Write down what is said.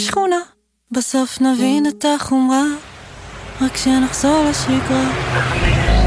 שכונה, בסוף נבין את החומרה, רק כשנחזור לשגרה.